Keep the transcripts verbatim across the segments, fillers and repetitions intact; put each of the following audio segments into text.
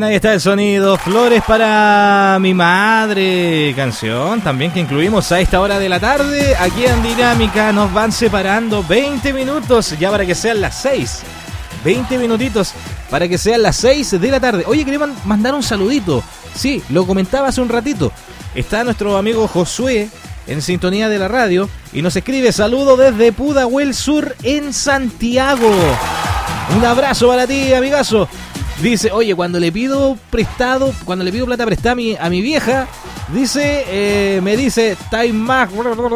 bien, ahí está el sonido. Flores para mi madre. Canción también que incluimos a esta hora de la tarde. Aquí en Dinámica nos van separando veinte minutos ya para que sean las seis. veinte minutitos para que sean las seis de la tarde. Oye, quería mandar un saludito. Sí, lo comentaba hace un ratito. Está nuestro amigo Josué en sintonía de la radio y nos escribe: saludo desde Pudahuel Sur en Santiago. Un abrazo para ti, amigazo. Dice, oye, cuando le pido prestado, cuando le pido plata prestada a mi, a mi vieja, dice, eh, me dice, time más.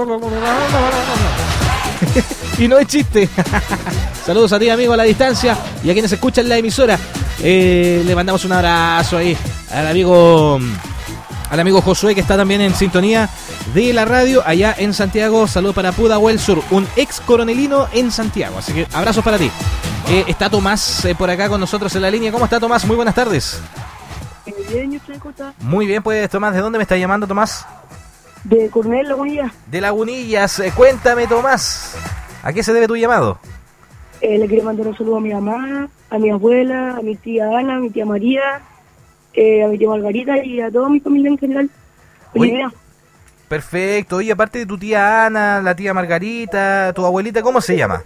Y no es chiste. Saludos a ti, amigo, a la distancia y a quienes escuchan la emisora. Eh, le mandamos un abrazo ahí al amigo, al amigo Josué, que está también en sintonía de la radio allá en Santiago. Saludos para Pudahuel Sur, un ex coronelino en Santiago. Así que abrazos para ti. Eh, está Tomás eh, por acá con nosotros en la línea. ¿Cómo está, Tomás? Muy buenas tardes. Muy bien, ¿y usted cómo está? Muy bien, pues, Tomás, ¿de dónde me está llamando, Tomás? De Coronel Lagunillas. De Lagunillas. Eh, cuéntame, Tomás, ¿a qué se debe tu llamado? Eh, le quiero mandar un saludo a mi mamá, a mi abuela, a mi tía Ana, a mi tía María, eh, a mi tía Margarita y a toda mi familia en general. Oye, perfecto. Oye, aparte de tu tía Ana, la tía Margarita, tu abuelita, ¿cómo se llama?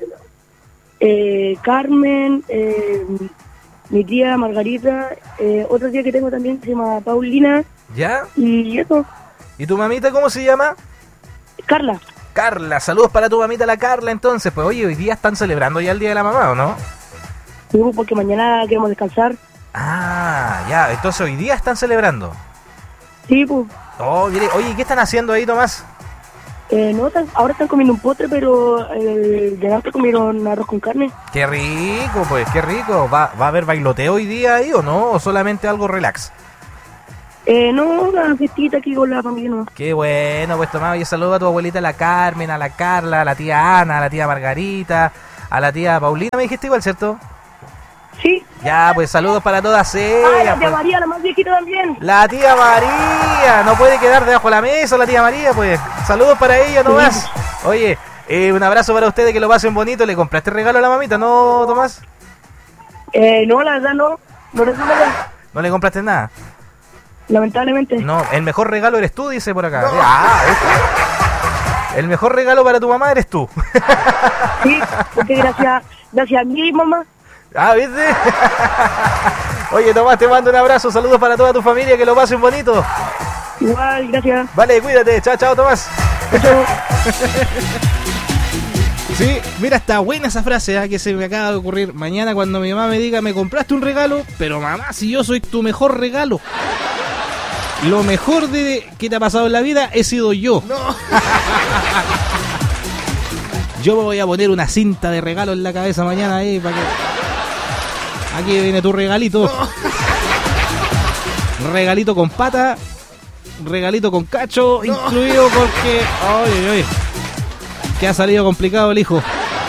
Eh, Carmen, eh, mi tía Margarita, eh, otra tía que tengo también se llama Paulina. ¿Ya? Y eso. ¿Y tu mamita cómo se llama? Carla. Carla, saludos para tu mamita, la Carla, entonces. Pues oye, hoy día están celebrando ya el Día de la Mamá, ¿o no? Sí, porque mañana queremos descansar. Ah, ya, entonces hoy día están celebrando. Sí, pues. Oh, mire, oye, ¿qué están haciendo ahí, Tomás? Eh, no, tan- ahora están comiendo un postre, pero eh, de antes comieron arroz con carne. Qué rico, pues, qué rico. ¿Va, va a haber bailoteo hoy día ahí o no? ¿O solamente algo relax? Eh, no, una fiestita aquí con la familia, no. Qué bueno, pues Tomás, oye, saludo a tu abuelita, la Carmen, a la Carla, a la tía Ana, a la tía Margarita, a la tía Paulina, me dijiste igual, ¿cierto? Sí. Ya, pues saludos para todas ellas. Ah, la tía pues. María, la más viejita también. La tía María, no puede quedar debajo de la mesa la tía María, pues. Saludos para ella nomás. Oye, eh, un abrazo para ustedes, que lo pasen bonito. ¿Le compraste regalo a la mamita, no, Tomás? Eh, no, la verdad no. No resulta nada. ¿No le compraste nada? Lamentablemente. No, el mejor regalo eres tú, dice por acá. Ah, ¿viste? El mejor regalo para tu mamá eres tú. Sí, porque gracias, gracias a mi mamá. Ah, ¿viste? Oye, Tomás, te mando un abrazo. Saludos para toda tu familia, que lo pasen bonito. Igual, gracias. Vale, cuídate. Chao, chao, Tomás. Chao. Sí, mira, está buena esa frase, ¿eh? Que se me acaba de ocurrir. Mañana cuando mi mamá me diga, me compraste un regalo, pero mamá, si yo soy tu mejor regalo. Lo mejor de que te ha pasado en la vida he sido yo. No. Yo me voy a poner una cinta de regalo en la cabeza mañana ahí para que... Aquí viene tu regalito. No. Regalito con pata, regalito con cacho, no. Incluido porque... Oye, oye, que ha salido complicado el hijo.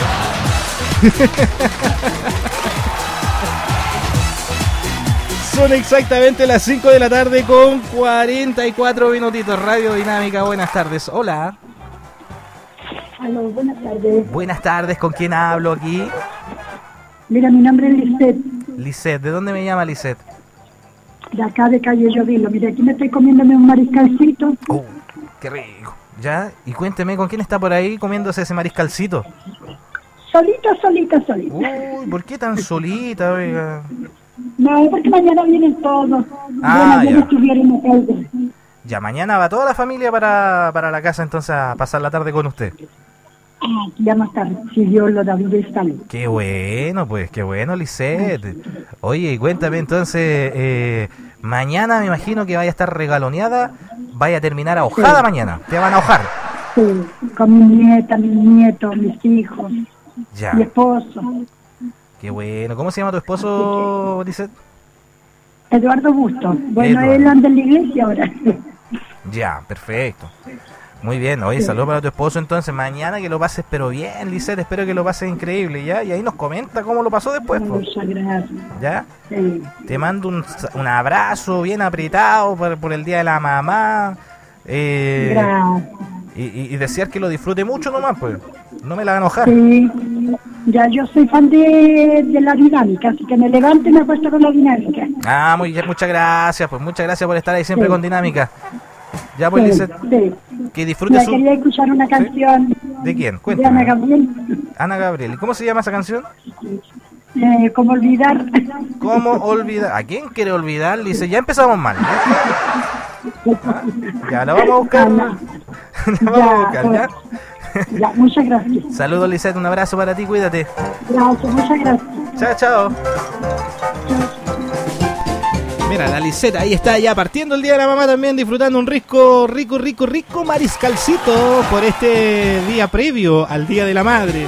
Son exactamente las cinco de la tarde con cuarenta y cuatro minutitos. Radio Dinámica, buenas tardes. Hola. Hola, buenas tardes. Buenas tardes, ¿con quién hablo aquí? Mira, mi nombre es Lisette. Lisette, ¿de dónde me llama Lisette? De acá de calle Llovilo. Mira, aquí me estoy comiéndome un mariscalcito. Oh, qué rico. ¿Ya? Y cuénteme, ¿con quién está por ahí comiéndose ese mariscalcito? Solita, solita, solita. Uy, ¿por qué tan solita, oiga? No, porque mañana vienen todos. Ah, bueno, ya. ya estuvieron acá. Ya, mañana va toda la familia para, para la casa entonces a pasar la tarde con usted. Ah, ya más tarde, si Dios lo da vida y salud. Qué bueno, pues, qué bueno, Lisette. Oye, y cuéntame entonces, eh, mañana me imagino que vaya a estar regaloneada, vaya a terminar ahojada Sí. mañana, te van a ahojar. Sí, con mi nieta, mis nietos, mis hijos, Ya, mi esposo, qué bueno. ¿Cómo se llama tu esposo, Lisette? Eduardo Busto. Bueno, Eduardo. él anda en la iglesia ahora. Ya, perfecto. Muy bien, oye, Sí. saludos para tu esposo entonces, mañana que lo pases pero bien, Lisette, espero que lo pases increíble, ¿ya? Y ahí nos comenta cómo lo pasó después, pues, Muchas gracias. ¿ya? Sí. Te mando un, un abrazo bien apretado por, por el Día de la Mamá. Eh, Gracias. y, y, y desear que lo disfrute mucho nomás, pues. No me la van a enojar. Sí, Ya, yo soy fan de, de la dinámica, así que me levanto y me acuesto con la dinámica. Ah, muy, muchas gracias, pues muchas gracias por estar ahí siempre Sí. con Dinámica. Ya, pues, Sí, Lizeth, sí. que disfrutes Ya su... quería escuchar una canción. ¿De quién? De Cuéntame. Ana Gabriel. Ana Gabriel. ¿Y cómo se llama esa canción? Eh, ¿Cómo olvidar? ¿Cómo olvidar? ¿A quién quiere olvidar? Dice, ya empezamos mal. ¿Ya? ¿Ah? Ya, la vamos a buscar. Ana. La vamos a buscar, pues, ¿ya? Ya, muchas gracias. Saludos, Lizeth, un abrazo para ti, cuídate. Gracias, muchas gracias. Chao, chao. Mira, la Liseta ahí está ya partiendo el día de la mamá también, disfrutando un rico, rico, rico, rico mariscalcito por este día previo al Día de la Madre.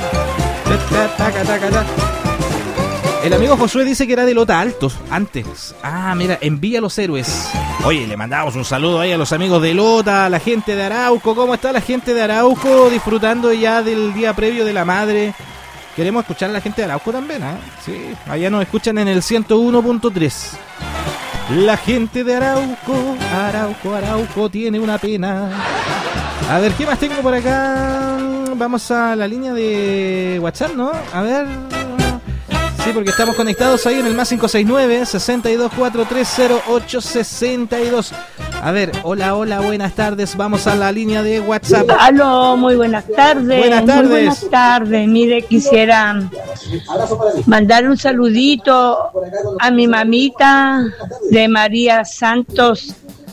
El amigo Josué dice que era de Lota Altos antes. Ah, mira, en Villa Los Héroes. Oye, le mandamos un saludo ahí a los amigos de Lota, a la gente de Arauco. ¿Cómo está la gente de Arauco disfrutando ya del día previo de la madre? Queremos escuchar a la gente de Arauco también, ¿eh? Sí, allá nos escuchan en el ciento uno punto tres. La gente de Arauco, Arauco, Arauco tiene una pena. A ver, ¿qué más tengo por acá? Vamos a la línea de WhatsApp, ¿no? A ver... Sí, porque estamos conectados ahí en el más cinco seis nueve, seis dos cuatro tres cero ocho seis dos. A ver, hola, hola, buenas tardes. Vamos a la línea de WhatsApp. Aló, muy buenas tardes. Buenas tardes. Muy buenas tardes. Mire, quisiera mandar un saludito a mi mamita de María Santos,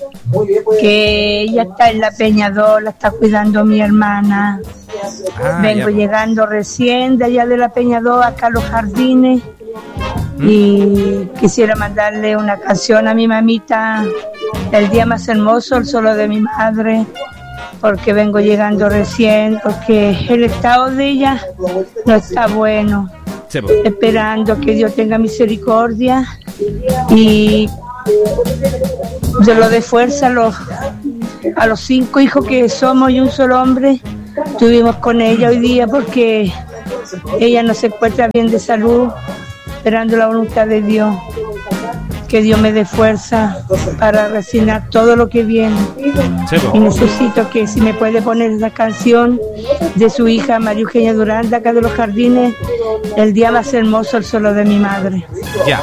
que ella está en la Peñador, la está cuidando mi hermana. Ah, Vengo ya. llegando recién de allá de la Peñador, acá a los jardines, ¿Mm? y quisiera mandarle una canción a mi mamita, el día más hermoso, el solo de mi madre, porque vengo llegando recién, porque el estado de ella no está bueno, Sí, po. esperando que Dios tenga misericordia y yo lo dé fuerza a los, a los cinco hijos que somos y un solo hombre. Estuvimos con ella hoy día porque ella no se encuentra bien de salud, esperando la voluntad de Dios. Que Dios me dé fuerza para resignar todo lo que viene. Sí, po. Y necesito que si me puede poner esa canción de su hija María Eugenia Durán, de acá de los jardines, el día más hermoso, el solo de mi madre. Ya.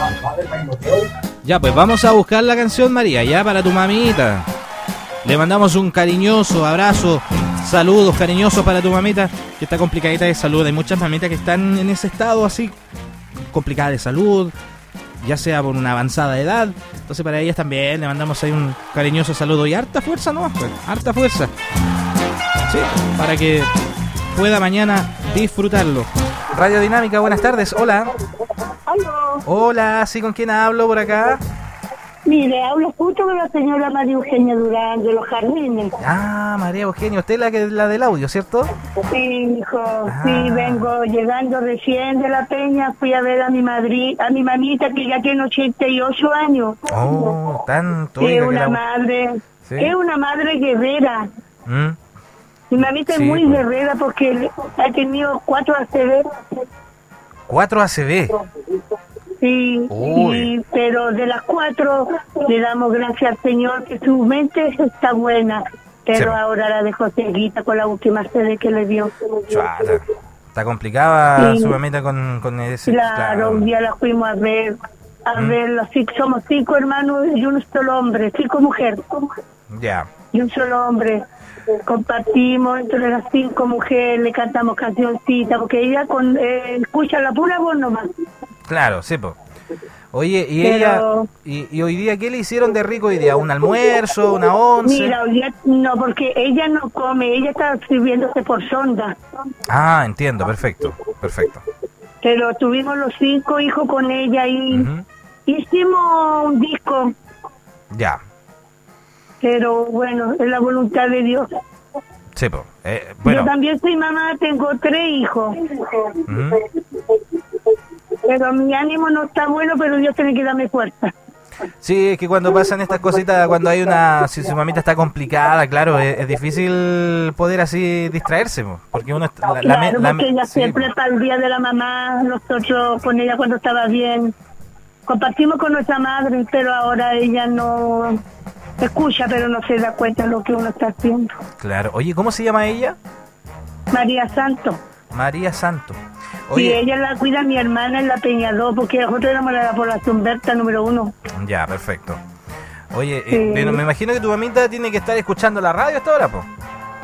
Ya, pues vamos a buscar la canción, María, ya para tu mamita. Le mandamos un cariñoso abrazo, saludos cariñosos para tu mamita, que está complicadita de salud. Hay muchas mamitas que están en ese estado así, complicada de salud, ya sea por una avanzada edad. Entonces para ellas también le mandamos ahí un cariñoso saludo y harta fuerza, ¿no? Pues, harta fuerza. Sí, para que pueda mañana disfrutarlo. Radio Dinámica, buenas tardes, hola. Aló. Hola, ¿sí con quién hablo por acá? Mire, hablo justo con la señora María Eugenia Durán de los jardines. Ah, María Eugenia, usted es la, que, la del audio, ¿cierto? Sí, hijo, Ah. sí, vengo llegando recién de la Peña, fui a ver a mi madri, a mi mamita que ya tiene ochenta y ocho años. Oh, tanto. Que es oiga, que una la- madre, Sí. es una madre guerrera. ¿Mm? Mi mamita Sí, es muy pues. guerrera porque ha tenido cuatro A C V. cuatro A C V. Sí, Uy. y- pero de las cuatro le damos gracias al Señor que su mente está buena, pero Sí. ahora la dejó ceguita con la última C V que le dio. Chuata. Está complicada Sí. su mamita con, con ese. Claro, un día la fuimos a ver, a Mm. ver, los cinco, somos cinco hermanos y un solo hombre, cinco mujeres Ya. y un solo hombre. Compartimos entre las cinco mujeres, le cantamos cancioncitas, porque ella con, eh, escucha la pura voz nomás. Claro, sí, po. Oye, y Pero- ella. Y, y hoy día, ¿qué le hicieron de rico hoy día? ¿Un almuerzo? ¿Una once? Mira, hoy día no, porque ella no come, ella está sirviéndose por sonda. Ah, entiendo, perfecto. Perfecto. Pero tuvimos los cinco hijos con ella y Ujú. hicimos un disco, Ya. pero bueno, es la voluntad de Dios. Sí, po. Eh, bueno. Yo también soy mamá, tengo tres hijos, Ujú. pero mi ánimo no está bueno, pero Dios tiene que darme fuerza. Sí, es que cuando pasan estas cositas, cuando hay una, si su mamita está complicada, claro, es, es difícil poder así distraerse, po, porque uno está, la, la me- Claro, la- porque ella sí, siempre po. para el día de la mamá, nosotros con ella cuando estaba bien, compartimos con nuestra madre, pero ahora ella no escucha, pero no se da cuenta de lo que uno está haciendo. Claro. Oye, ¿cómo se llama ella? María Santo. María Santo. Sí, ella la cuida mi hermana en la Peñadó, porque nosotros éramos la población Berta número uno. Ya, perfecto. Oye, sí. eh, me imagino que tu mamita tiene que estar escuchando la radio hasta ahora, po.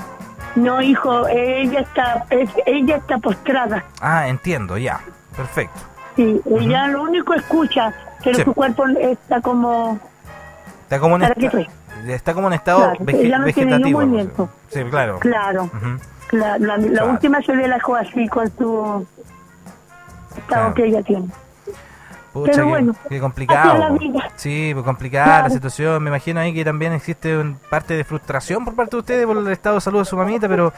No, hijo, ella está es, ella está postrada. Ah, entiendo, ya, perfecto. Sí, ella uh-huh. lo único escucha, pero sí. su cuerpo está como... Está como en, esta, está como en estado claro, vege, ella no vegetativo. Tiene movimiento. Sí, claro. Claro. Uh-huh. La, la, la claro. última se le dejó así con su estado claro. que ella tiene. Pucha, pero qué, bueno, qué complicado. Sí, pues complicada claro. la situación. Me imagino ahí que también existe un parte de frustración por parte de ustedes por el estado de salud de su mamita, pero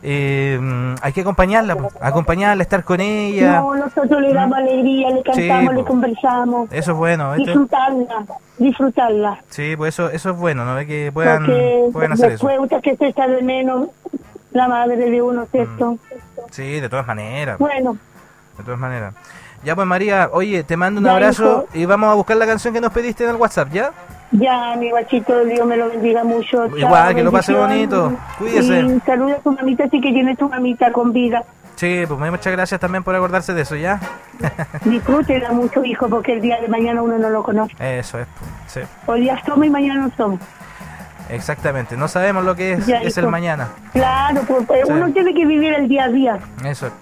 eh, hay que acompañarla, pues, acompañarla, estar con ella. No, nosotros le damos ¿Mm? alegría, le cantamos, sí, pues, le conversamos. Eso es bueno. ¿Viste? Disfrutarla, disfrutarla. Sí, pues eso eso es bueno, ¿no? Que puedan, puedan hacer eso. Después que se echa de menos la madre de uno, ¿cierto? Mm. Sí, de todas maneras. Bueno. De todas maneras. Ya pues María, oye, te mando un ya, abrazo hijo. Y vamos a buscar la canción que nos pediste en el WhatsApp, ¿ya? Ya, mi guachito, Dios me lo bendiga mucho. Igual, chao, que lo pase bonito, cuídese. Y saluda a tu mamita, así que tiene tu mamita con vida. Sí, pues muchas gracias también por acordarse de eso, ¿ya? Disfrútela mucho, hijo, porque el día de mañana uno no lo conoce. Eso es, sí. Hoy día somos y mañana no somos. Exactamente, no sabemos lo que es, ya, es el mañana. Claro, pues sí. Uno tiene que vivir el día a día. Eso es.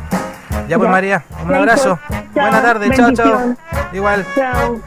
Ya pues, María, un abrazo. Buenas tardes, chao, chao. Igual. Chao.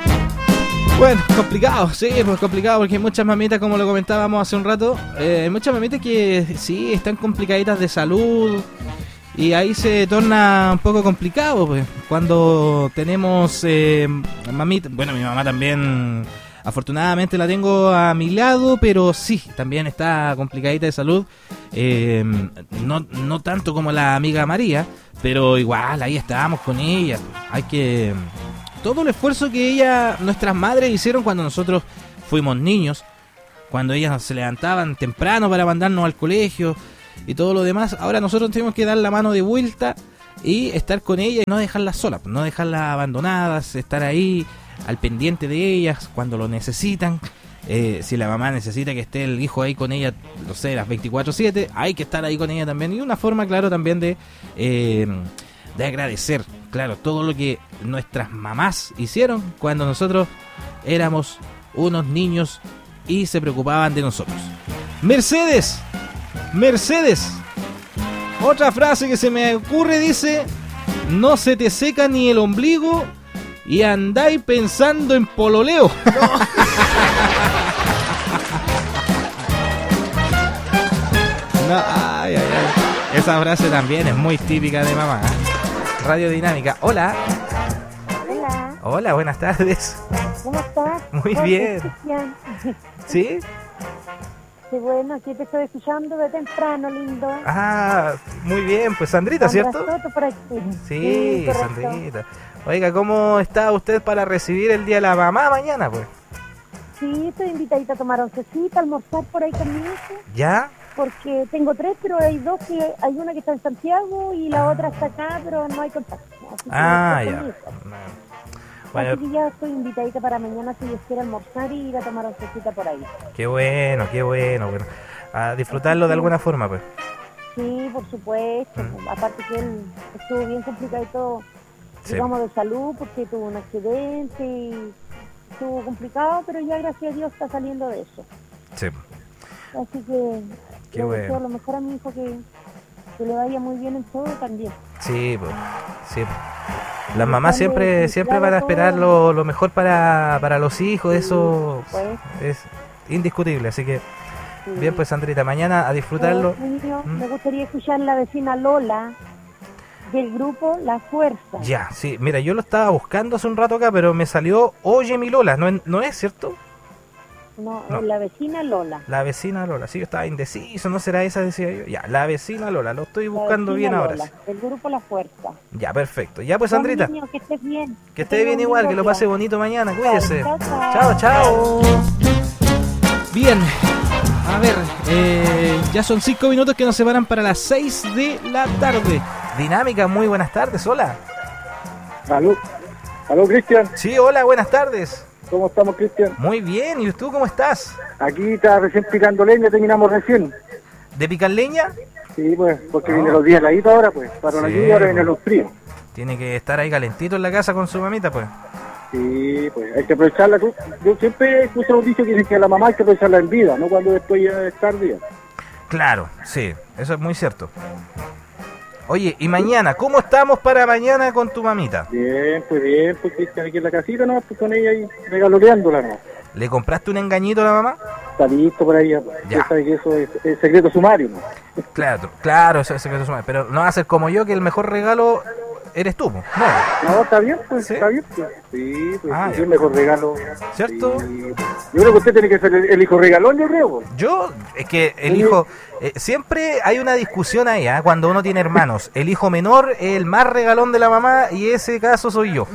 Bueno, complicado, sí, pues complicado porque hay muchas mamitas, como lo comentábamos hace un rato, eh, hay muchas mamitas que sí, están complicaditas de salud y ahí se torna un poco complicado, pues, cuando tenemos eh, mamita, bueno, mi mamá también, afortunadamente la tengo a mi lado, pero sí, también está complicadita de salud, eh, no, no tanto como la amiga María, pero igual ahí estábamos con ella, hay que... Todo el esfuerzo que ella, nuestras madres hicieron cuando nosotros fuimos niños, cuando ellas se levantaban temprano para mandarnos al colegio y todo lo demás, ahora nosotros tenemos que dar la mano de vuelta y estar con ellas y no dejarlas solas, no dejarlas abandonadas, estar ahí al pendiente de ellas cuando lo necesitan. Eh, si la mamá necesita que esté el hijo ahí con ella, no sé, las veinticuatro siete, hay que estar ahí con ella también. Y una forma, claro, también de... Eh, de agradecer, claro, todo lo que nuestras mamás hicieron cuando nosotros éramos unos niños y se preocupaban de nosotros. Mercedes, Mercedes, otra frase que se me ocurre dice: no se te seca ni el ombligo y andáis pensando en pololeo. No, ay, ay, ay. Esa frase también es muy típica de mamá, ¿eh? Radio Dinámica. Hola. Hola. Hola, buenas tardes. ¿Cómo estás? Muy Hola, bien. Cristian. ¿Sí? Qué bueno, aquí te estoy escuchando de temprano, lindo. Ah, muy bien. Pues Sandrita, Sandra ¿cierto? Soto por aquí. Sí, sí, Sandrita. Oiga, ¿cómo está usted para recibir el Día de la Mamá mañana, pues? Sí, estoy invitadita a tomar oncecita, a almorzar por ahí conmigo. ¿Ya? Porque tengo tres, pero hay dos que hay una que está en Santiago y la ah. otra está acá, pero no hay contacto. Así ah, ya. Bueno. Así que ya estoy invitadita para mañana si Dios quiere almorzar y ir a tomar oncecita por ahí. Qué bueno, qué bueno. bueno. A disfrutarlo de alguna forma, pues. Sí, por supuesto. Mm. Aparte que él estuvo bien complicado y todo, sí. digamos, de salud, porque tuvo un accidente y estuvo complicado, pero ya gracias a Dios está saliendo de eso. Sí. Así que qué le bueno. deseo lo mejor a mi hijo, que, que le vaya muy bien en todo también. Sí, pues, sí. Las mamás siempre siempre van a esperar lo, lo mejor para, para los hijos, sí, eso pues. Es indiscutible, así que sí. Bien, pues Sandrita, mañana a disfrutarlo. Eh, niño, ¿Mm? Me gustaría escuchar la vecina Lola del grupo La Fuerza. Ya, sí, mira, yo lo estaba buscando hace un rato acá, pero me salió Oye mi Lola, ¿no, no es cierto? No, no, la vecina Lola. La vecina Lola, sí, yo estaba indeciso, ¿no será esa? Decía yo. Ya, la vecina Lola, lo estoy buscando bien Lola, ahora. El grupo La Fuerza. Ya, perfecto. Ya, pues, Sandrita. Niño, que estés bien. Que, que estés bien igual, que lo pase bonito mañana, cuídese. Chao, chao. Chao, chao. Bien, a ver, eh, ya son cinco minutos que nos separan para las seis de la tarde. Dinámica, muy buenas tardes, hola. Salud. Salud, Cristian. Sí, hola, buenas tardes. ¿Cómo estamos, Cristian? Muy bien, ¿y tú cómo estás? Aquí está recién picando leña, terminamos recién. ¿De picar leña? Sí, pues, porque vienen los días heladitos ahora, pues. Para la Sí, lluvia ahora vienen pues. los fríos. Tiene que estar ahí calentito en la casa con su mamita, pues. Sí, pues hay que aprovecharla. Tú- Yo siempre escucho un dicho que dicen que a la mamá hay que aprovecharla en vida, no cuando después ya es tarde. Claro, sí, eso es muy cierto. Oye, y mañana, ¿cómo estamos para mañana con tu mamita? Bien, pues bien, pues Cristian aquí en la casita, ¿no? Pues con ella ahí regaloreándola, ¿no? ¿Le compraste un engañito a la mamá? Está listo por ahí, pues. Ya. Ya sabe que eso es, es secreto sumario, ¿no? Claro, claro, eso es secreto sumario. Pero no va a ser como yo, que el mejor regalo eres tú, po. No. No, está bien, pues, ¿Sí? está bien, pues. Sí, pues, Ah, sí, ya. el mejor regalo. ¿Cierto? Sí. Yo creo que usted tiene que ser el, el hijo regalón, yo creo, pues. Yo, es que el hijo, eh, siempre hay una discusión ahí, ¿ah? Cuando uno tiene hermanos. El hijo menor es el más regalón de la mamá y ese caso soy yo.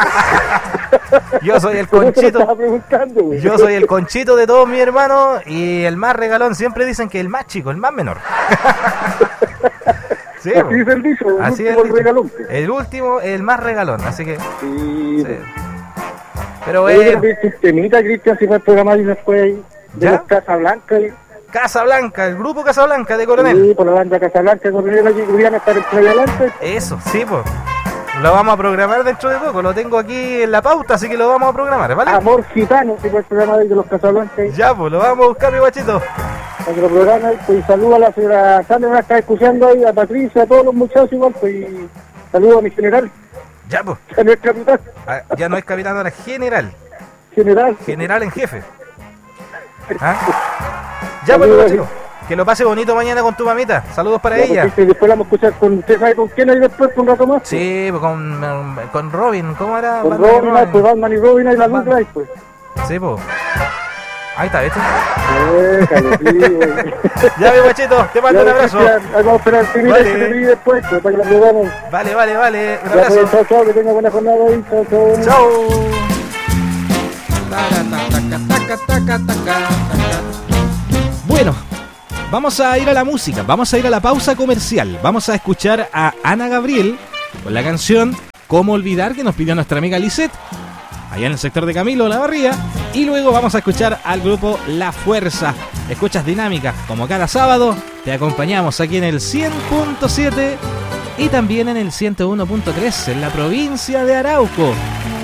Yo soy el Por eso lo conchito. estaba preguntando, güey. Yo soy el conchito de todos mis hermanos y el más regalón. Siempre dicen que el más chico, el más menor. Sí, Así es el dicho, el así último es el el, regalón, pues. el último, el más regalón. Así que, Sí, sí. pues. Pero Oye, bueno, pero que temita, Cristian, si va a programar y después ahí de ¿Ya? los Casablanca. y- Casablanca, el grupo Casablanca de Coronel. Sí, por la banda Casablanca, Coronel, aquí Juliana está en Playa Adelante. Eso, sí, pues. Lo vamos a programar dentro de poco. Lo tengo aquí en la pauta, así que lo vamos a programar, ¿vale? Amor Gitano, si fue el programa de los Casablanca. y- Ya, pues, lo vamos a buscar, mi guachito. Para que lo programa, y, pues saludo a la señora Sandra, que está escuchando ahí, a Patricia, a todos los muchachos igual, pues y saludo a mi general, Ya, pues. a nuestro capitán, Ah, ya no es capitán, ahora es general. general. General en jefe. ¿Ah? Ya, pues, mi guachito. Que lo pase bonito mañana con tu mamita. Saludos para Ya, pues, ella. Cristian, después la vamos a escuchar con, ¿usted sabe con quién ahí después, con un rato más? Sí, pues con, con Robin. ¿Cómo era? Con Batman y Robin, ahí, pues Batman y Robin, ahí la Batman. dupla ahí, pues. Sí, pues. Ahí está, ¿viste? Déjalo, sí, güey. Ya, mi guachito, te mando Ya, un abrazo. Cristian, ahí vamos a esperar el timita Vale. que te pedí después, pues, para que la probamos. Vale, vale, vale. Un Ya, pues, abrazo. chao, chao, que tenga buena jornada ahí, chao, chao. Chao. Bueno, vamos a ir a la música, vamos a ir a la pausa comercial, vamos a escuchar a Ana Gabriel con la canción Cómo olvidar, que nos pidió nuestra amiga Lisette, allá en el sector de Camilo La Barría, y luego vamos a escuchar al grupo La Fuerza. Escuchas Dinámica, como cada sábado, te acompañamos aquí en el cien punto siete y también en el ciento uno punto tres en la provincia de Arauco.